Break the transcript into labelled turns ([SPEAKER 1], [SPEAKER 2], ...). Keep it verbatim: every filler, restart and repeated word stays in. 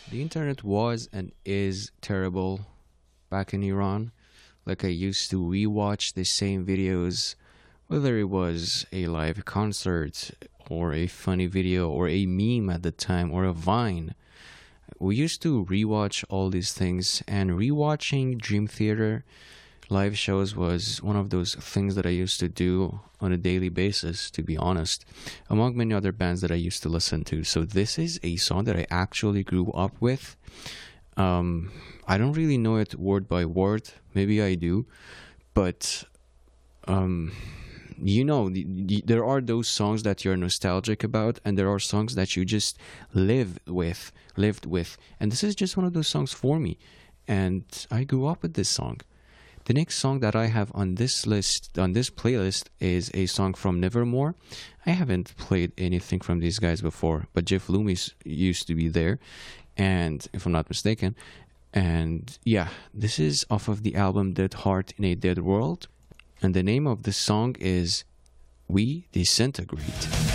[SPEAKER 1] The internet was and is terrible back in Iran. Like, I used to rewatch the same videos, whether it was a live concert or a funny video or a meme at the time or a Vine. We used to rewatch all these things, and rewatching Dream Theater live shows was one of those things that I used to do on a daily basis, to be honest, among many other bands that I used to listen to. So this is a song that I actually grew up with. Um, I don't really know it word by word. Maybe I do, but um, you know, the, the, there are those songs that you're nostalgic about, and there are songs that you just live with, lived with, and this is just one of those songs for me. And I grew up with this song. The next song that I have on this list, on this playlist, is a song from Nevermore. I haven't played anything from these guys before, but Jeff Loomis used to be there, and if I'm not mistaken. And yeah, this is off of the album Dead Heart in a Dead World, and the name of the song is We Disintegrate.